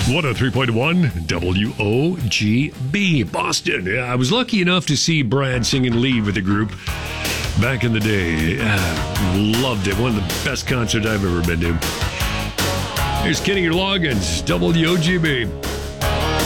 103.1 WOGB, Boston. Yeah, I was lucky enough to see Brad singing lead with the group back in the day. Loved it. One of the best concerts I've ever been to. Here's Kenny Loggins, WOGB.